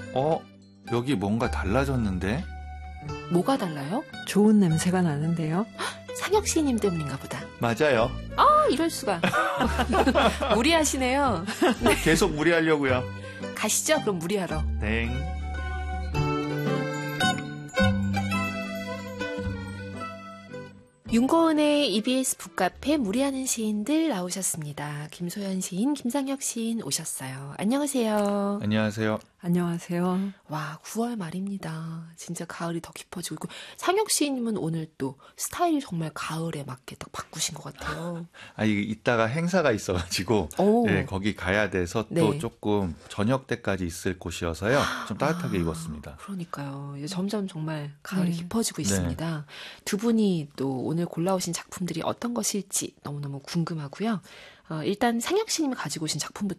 여기 뭔가 달라졌는데? 뭐가 달라요? 좋은 냄새가 나는데요. 상혁 시인님 때문인가 보다. 맞아요. 이럴 수가. 무리하시네요. 계속 무리하려고요. 가시죠. 그럼 무리하러. 네. 윤고은의 EBS 북카페 무리하는 시인들 나오셨습니다. 김소연 시인, 김상혁 시인 오셨어요. 안녕하세요. 안녕하세요. 안녕하세요. 와, 9월 말입니다. 진짜 가을이 더 깊어지고 있고, 상혁 시인님은 오늘 또 스타일이 정말 가을에 맞게 딱 바꾸신 것 같아요. 이따가 행사가 있어가지고 네, 거기 가야 돼서 또 조금 저녁 때까지 있을 곳이어서요. 좀 따뜻하게 입었습니다. 그러니까요. 이제 점점 정말 가을이 깊어지고 네. 있습니다. 두 분이 또 오늘 골라오신 작품들이 어떤 것일지 너무너무 궁금하고요. 일단 상혁 시님이 가지고 오신 작품부터